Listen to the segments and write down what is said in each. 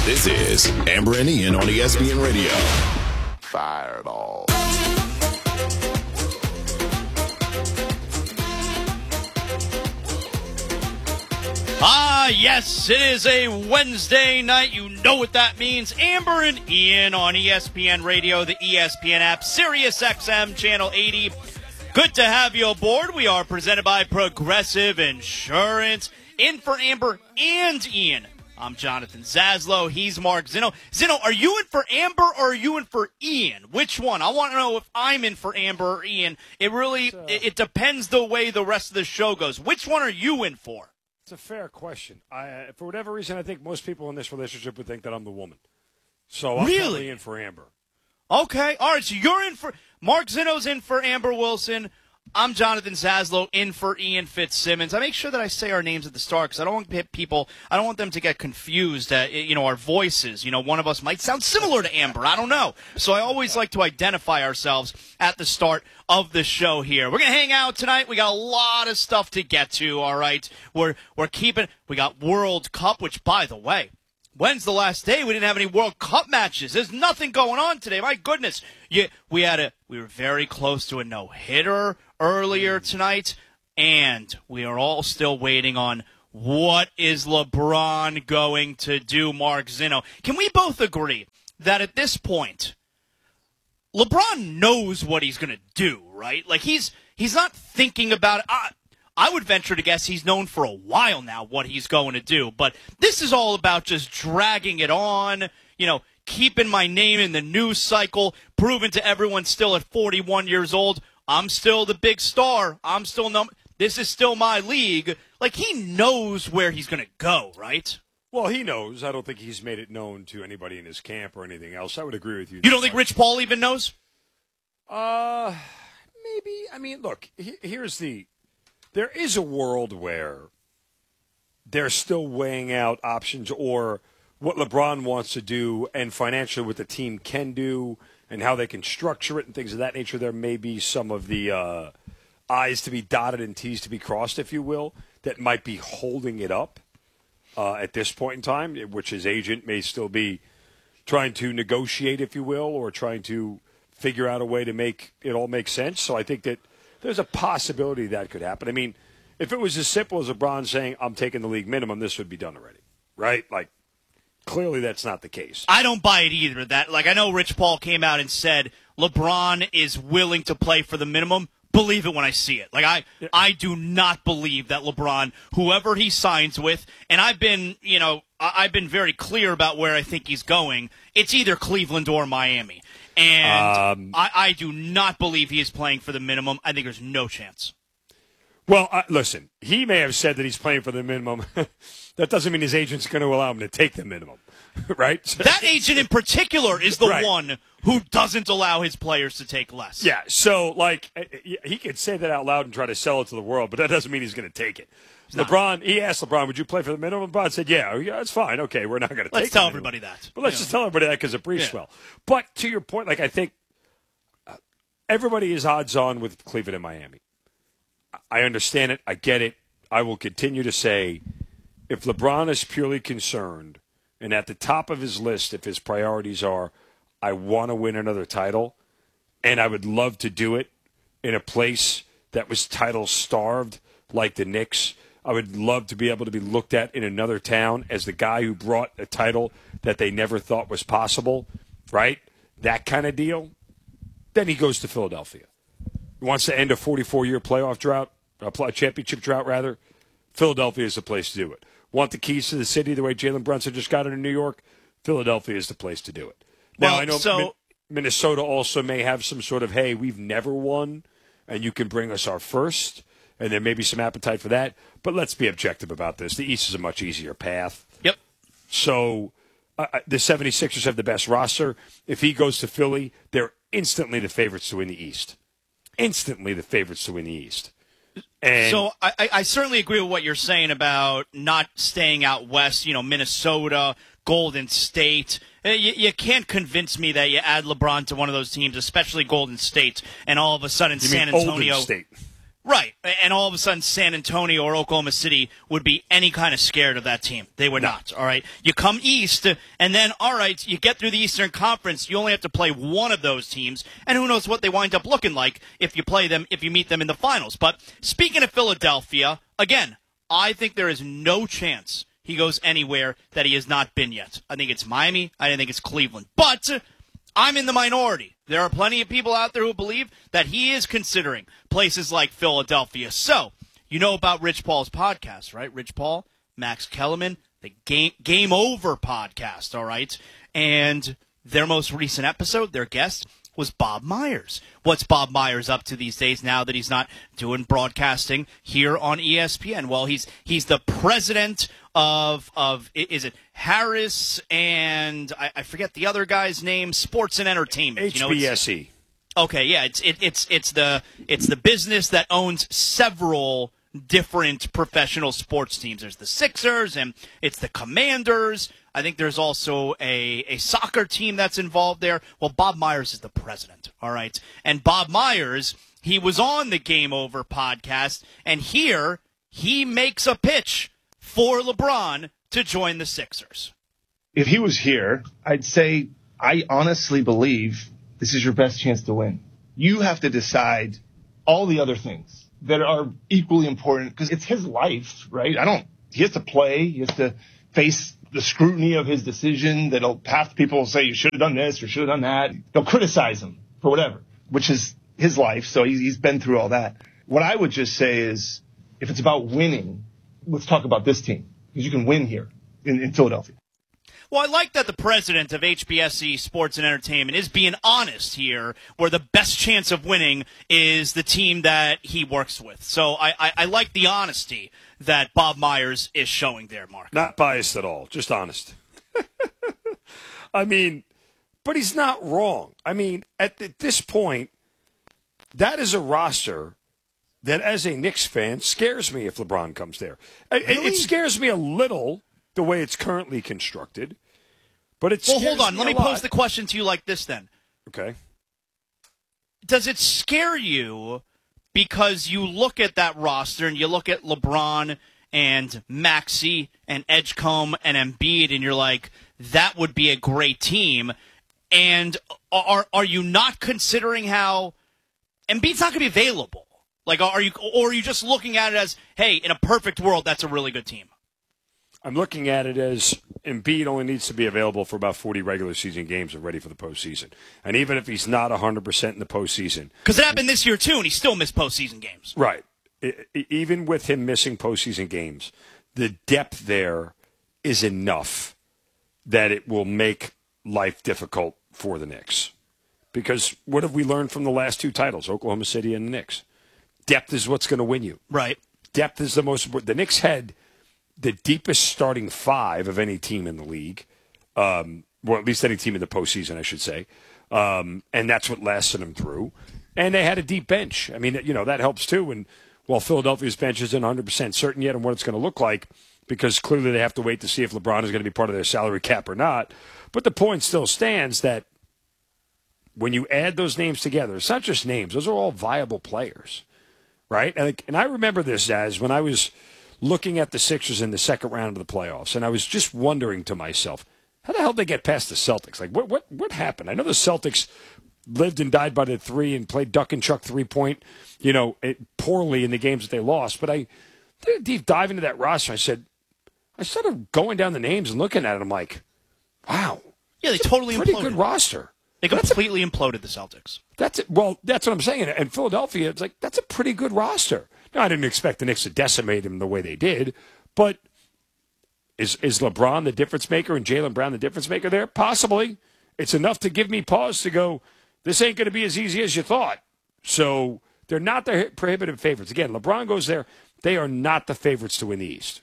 This is Amber and Ian on ESPN Radio. Fireball. Yes, it is a Wednesday night. You know what that means. Amber and Ian on ESPN Radio, the ESPN app, Sirius XM, Channel 80. Good to have you aboard. We are presented by Progressive Insurance. In for Amber and Ian, I'm Jonathan Zaslow. He's Mark Zinno. Zinno, are you in for Amber or are you in for Ian? Which one? I want to know if I'm in for Amber or Ian. It really it depends the way the rest of the show goes. Which one are you in for? It's a fair question. For whatever reason, I think most people in this relationship would think that I'm the woman. So I'm really in for Amber. Okay. All right. So you're in for – Mark Zinno's in for Amber Wilson. I'm Jonathan Zaslow in for Ian Fitzsimmons. I make sure that I say our names at the start because I don't want people – I don't want them to get confused. Our voices. One of us might sound similar to Amber. I don't know. So I always like to identify ourselves at the start of the show here. We're going to hang out tonight. We got a lot of stuff to get to, all right? We're keeping – we got World Cup, which, by the way – when's the last day we didn't have any World Cup matches? There's nothing going on today. My goodness. We were very close to a no-hitter earlier tonight, and we are all still waiting on what is LeBron going to do, Mark Zinno. Can we both agree that at this point, LeBron knows what he's going to do, right? Like, he's not thinking about it. I would venture to guess he's known for a while now what he's going to do. But this is all about just dragging it on, keeping my name in the news cycle, proving to everyone still at 41 years old, I'm still the big star. This is still my league. Like, he knows where he's going to go, right? Well, he knows. I don't think he's made it known to anybody in his camp or anything else. I would agree with you. You don't think Rich Paul even knows? Maybe. I mean, look, there is a world where they're still weighing out options or what LeBron wants to do and financially what the team can do and how they can structure it and things of that nature. There may be some of the I's to be dotted and T's to be crossed, if you will, that might be holding it up at this point in time, which his agent may still be trying to negotiate, if you will, or trying to figure out a way to make it all make sense. So I think that there's a possibility that could happen. I mean, if it was as simple as LeBron saying, I'm taking the league minimum, this would be done already, right? Like, clearly that's not the case. I don't buy it either. I know Rich Paul came out and said LeBron is willing to play for the minimum. Believe it when I see it. I do not believe that LeBron, whoever he signs with, and I've been very clear about where I think he's going. It's either Cleveland or Miami. And I do not believe he is playing for the minimum. I think there's no chance. Well, listen, he may have said that he's playing for the minimum. That doesn't mean his agent's going to allow him to take the minimum, right? That agent in particular is the one who doesn't allow his players to take less. Yeah, so, he could say that out loud and try to sell it to the world, but that doesn't mean he's going to take it. He asked LeBron, would you play for the minimum? LeBron said, yeah, it's fine. Okay, we're not going to take it. Let's tell everybody that. But let's just tell everybody that because it breathes well. But to your point, I think everybody is odds on with Cleveland and Miami. I understand it. I get it. I will continue to say if LeBron is purely concerned and at the top of his list, if his priorities are, I want to win another title and I would love to do it in a place that was title starved like the Knicks, I would love to be able to be looked at in another town as the guy who brought a title that they never thought was possible, right? That kind of deal. Then he goes to Philadelphia. He wants to end a 44-year playoff drought, a championship drought, rather. Philadelphia is the place to do it. Want the keys to the city the way Jalen Brunson just got it in New York? Philadelphia is the place to do it. Now, I know Minnesota also may have some sort of, hey, we've never won, and you can bring us our first, and there may be some appetite for that. But let's be objective about this. The East is a much easier path. Yep. So the 76ers have the best roster. If he goes to Philly, they're instantly the favorites to win the East. Instantly the favorites to win the East. And so I certainly agree with what you're saying about not staying out west, Minnesota, Golden State. You can't convince me that you add LeBron to one of those teams, especially Golden State, and all of a sudden San Antonio. Olden State. Right. And all of a sudden San Antonio or Oklahoma City would be any kind of scared of that team. They would not. All right. You come east and then, all right, you get through the Eastern Conference. You only have to play one of those teams. And who knows what they wind up looking like if you meet them in the finals. But speaking of Philadelphia, again, I think there is no chance he goes anywhere that he has not been yet. I think it's Miami. I think it's Cleveland. But I'm in the minority. There are plenty of people out there who believe that he is considering places like Philadelphia. So, you know about Rich Paul's podcast, right? Rich Paul, Max Kellerman, the Game Over podcast, all right? And their most recent episode, their guest, was Bob Myers. What's Bob Myers up to these days now that he's not doing broadcasting here on ESPN? Well, he's the president of is it Harris and I forget the other guy's name, Sports and Entertainment. HBSE. Okay, yeah, it's the business that owns several different professional sports teams. There's the Sixers and it's the Commanders. I think there's also a soccer team that's involved there. Well, Bob Myers is the president, all right? And Bob Myers, he was on the Game Over podcast, and here he makes a pitch for LeBron to join the Sixers. If he was here, I'd say I honestly believe this is your best chance to win. You have to decide all the other things that are equally important because it's his life, right? He has to play. He has to face the scrutiny of his decision. Half people will say you should have done this or should have done that. They'll criticize him for whatever, which is his life. So he's been through all that. What I would just say is if it's about winning, let's talk about this team because you can win here in Philadelphia. Well, I like that the president of HBSE Sports and Entertainment is being honest here, where the best chance of winning is the team that he works with. So I like the honesty that Bob Myers is showing there, Mark. Not biased at all, just honest. I mean, but he's not wrong. I mean, at this point, that is a roster that, as a Knicks fan, scares me if LeBron comes there. Really? It scares me a little the way it's currently constructed, but it's well. Hold on, let me pose the question to you like this then. Okay. Does it scare you because you look at that roster and you look at LeBron and Maxey and Edgecombe and Embiid and you're like, that would be a great team? And are you not considering how Embiid's not going to be available? Like, are you just looking at it as, hey, in a perfect world, that's a really good team? I'm looking at it as Embiid only needs to be available for about 40 regular season games and ready for the postseason. And even if he's not 100% in the postseason. Because it happened this year, too, and he still missed postseason games. Right. Even with him missing postseason games, the depth there is enough that it will make life difficult for the Knicks. Because what have we learned from the last two titles, Oklahoma City and the Knicks? Depth is what's going to win you. Right. Depth is the most important. The Knicks had the deepest starting five of any team in the league, or at least any team in the postseason, I should say. And that's what lasted them through. And they had a deep bench. I mean, that helps too. And while Philadelphia's bench isn't 100% certain yet on what it's going to look like, because clearly they have to wait to see if LeBron is going to be part of their salary cap or not. But the point still stands that when you add those names together, it's not just names. Those are all viable players, right? And I remember this as when I was looking at the Sixers in the second round of the playoffs, and I was just wondering to myself, how the hell did they get past the Celtics? Like, what happened? I know the Celtics lived and died by the three and played duck and chuck three-point, poorly in the games that they lost. But I did a deep dive into that roster. I started going down the names and looking at it. I'm like, wow. Yeah, they totally pretty imploded. Good roster. They completely imploded the Celtics. That's it. Well, that's what I'm saying. And Philadelphia, it's like, that's a pretty good roster. Now, I didn't expect the Knicks to decimate him the way they did, but is LeBron the difference maker and Jaylen Brown the difference maker there? Possibly. It's enough to give me pause to go, this ain't going to be as easy as you thought. So they're not the prohibitive favorites. Again, LeBron goes there. They are not the favorites to win the East.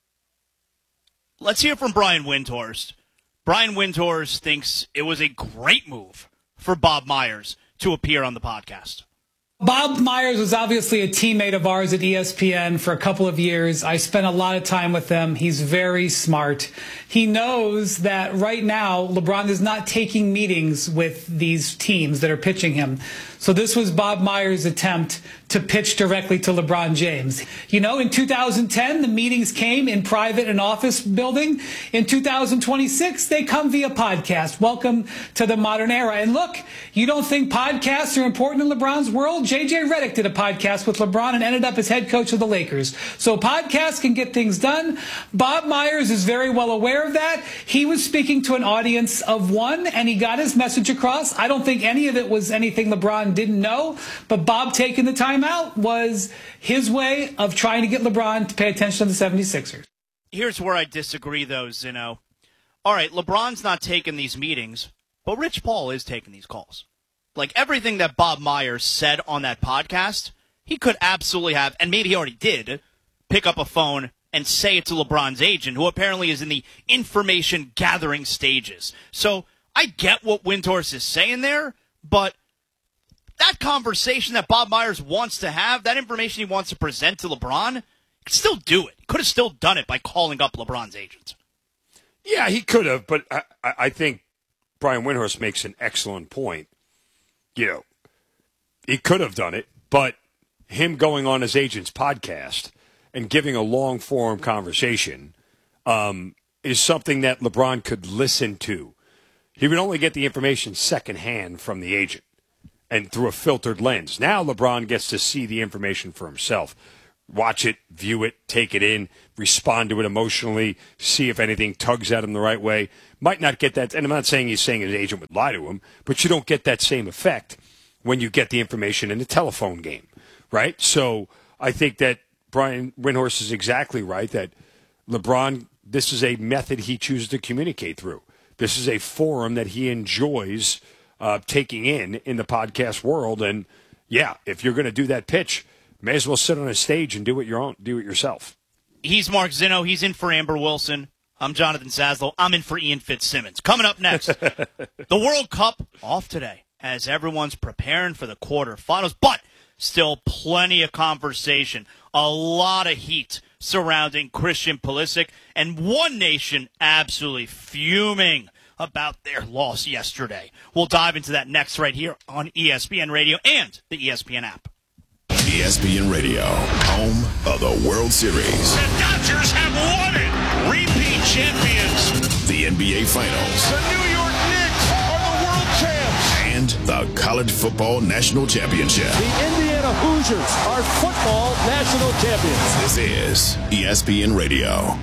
Let's hear from Brian Windhorst. Brian Windhorst thinks it was a great move for Bob Myers to appear on the podcast. Bob Myers was obviously a teammate of ours at ESPN for a couple of years. I spent a lot of time with him. He's very smart. he knows that right now LeBron is not taking meetings with these teams that are pitching him. So this was Bob Myers' attempt to pitch directly to LeBron James. You know, in 2010, the meetings came in private and office building. In 2026, they come via podcast. Welcome to the modern era. And look, you don't think podcasts are important in LeBron's world? JJ Redick did a podcast with LeBron and ended up as head coach of the Lakers. So podcasts can get things done. Bob Myers is very well aware of that. He was speaking to an audience of one, and he got his message across. I don't think any of it was anything LeBron didn't know, but Bob taking the time out was his way of trying to get LeBron to pay attention to the 76ers. Here's where I disagree, though, Zinno. All right, LeBron's not taking these meetings, but Rich Paul is taking these calls. Like, everything that Bob Myers said on that podcast, he could absolutely have, and maybe he already did, pick up a phone and say it to LeBron's agent, who apparently is in the information gathering stages. So I get what Windhorst is saying there, but that conversation that Bob Myers wants to have, that information he wants to present to LeBron, he could still do it. He could have still done it by calling up LeBron's agents. Yeah, he could have, but I think Brian Windhorst makes an excellent point. You know, he could have done it, but him going on his agent's podcast and giving a long-form conversation is something that LeBron could listen to. He would only get the information secondhand from the agent and through a filtered lens. Now LeBron gets to see the information for himself. Watch it, view it, take it in, respond to it emotionally, see if anything tugs at him the right way. Might not get that, and I'm not saying he's saying his agent would lie to him, but you don't get that same effect when you get the information in a telephone game, right? So I think that Brian Windhorst is exactly right, that LeBron, this is a method he chooses to communicate through. This is a forum that he enjoys taking in the podcast world. And, yeah, if you're going to do that pitch, may as well sit on a stage and do it yourself. He's Mark Zinno. He's in for Amber Wilson. I'm Jonathan Zaslow. I'm in for Ian Fitzsimmons. Coming up next, the World Cup off today as everyone's preparing for the quarterfinals, but still plenty of conversation, a lot of heat surrounding Christian Pulisic, and one nation absolutely fuming about their loss yesterday. We'll dive into that next right here on ESPN Radio and the ESPN app. ESPN Radio, home of the World Series. The Dodgers have won it! Repeat champions! The NBA Finals. The New York Knicks are the world champs! And the College Football National Championship. The Indiana Hoosiers are football national champions. This is ESPN Radio.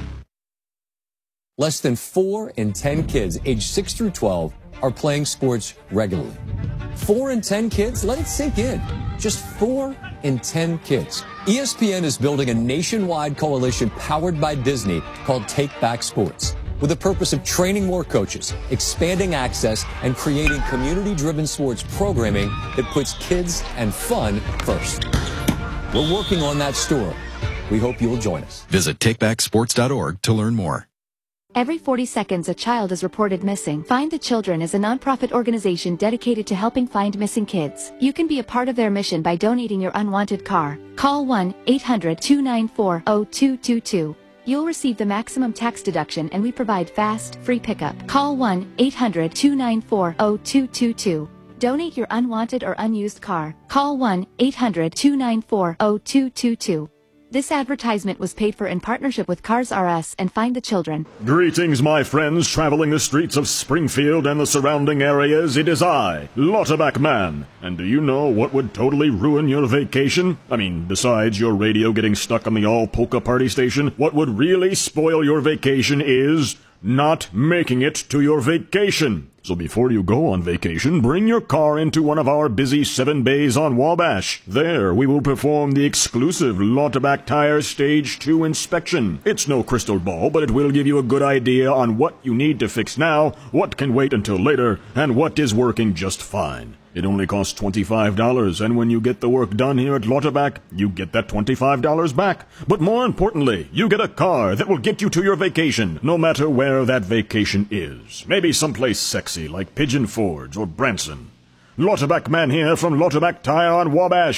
Less than 4 in 10 kids aged 6 through 12 are playing sports regularly. 4 in 10 kids? Let it sink in. Just 4 in 10 kids. ESPN is building a nationwide coalition powered by Disney called Take Back Sports, with the purpose of training more coaches, expanding access, and creating community-driven sports programming that puts kids and fun first. We're working on that story. We hope you'll join us. Visit takebacksports.org to learn more. Every 40 seconds, a child is reported missing. Find the Children is a nonprofit organization dedicated to helping find missing kids. You can be a part of their mission by donating your unwanted car. Call 1-800-294-0222. You'll receive the maximum tax deduction, and we provide fast, free pickup. Call 1-800-294-0222. Donate your unwanted or unused car. Call 1-800-294-0222. This advertisement was paid for in partnership with Cars R Us and Find the Children. Greetings, my friends traveling the streets of Springfield and the surrounding areas. It is I, Lauterbach Man. And do you know what would totally ruin your vacation? I mean, besides your radio getting stuck on the all-polka party station, what would really spoil your vacation is not making it to your vacation. So before you go on vacation, bring your car into one of our busy 7 bays on Wabash. There, we will perform the exclusive Lauterbach Tire Stage 2 inspection. It's no crystal ball, but it will give you a good idea on what you need to fix now, what can wait until later, and what is working just fine. It only costs $25, and when you get the work done here at Lauterbach, you get that $25 back. But more importantly, you get a car that will get you to your vacation, no matter where that vacation is. Maybe someplace sexy like Pigeon Forge or Branson. Lauterbach Man here from Lauterbach Tire on Wabash.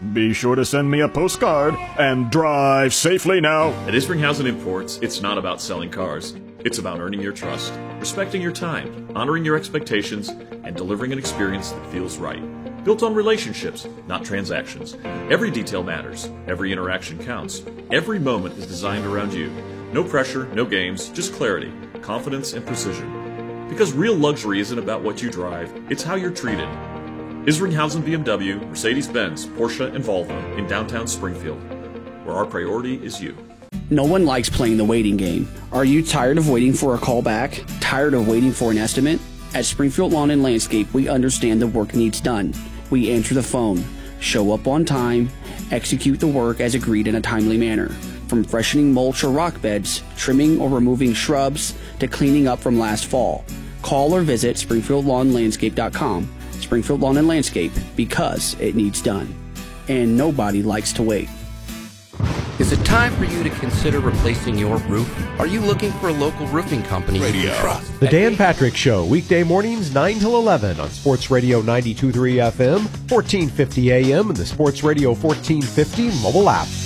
Be sure to send me a postcard and drive safely now. At Isringhausen Imports, it's not about selling cars. It's about earning your trust, respecting your time, honoring your expectations, and delivering an experience that feels right. Built on relationships, not transactions. Every detail matters. Every interaction counts. Every moment is designed around you. No pressure, no games, just clarity, confidence, and precision. Because real luxury isn't about what you drive, it's how you're treated. Isringhausen BMW, Mercedes-Benz, Porsche, and Volvo in downtown Springfield, where our priority is you. No one likes playing the waiting game. Are you tired of waiting for a call back? Tired of waiting for an estimate? At Springfield Lawn and Landscape, we understand the work needs done. We answer the phone, show up on time, execute the work as agreed in a timely manner. From freshening mulch or rock beds, trimming or removing shrubs, to cleaning up from last fall. Call or visit SpringfieldLawnLandscape.com. Springfield Lawn and Landscape, because it needs done. And nobody likes to wait. Is it time for you to consider replacing your roof? Are you looking for a local roofing company you can trust? The Dan Patrick Show, weekday mornings 9 till 11 on Sports Radio 92.3 FM, 1450 AM, and the Sports Radio 1450 mobile app.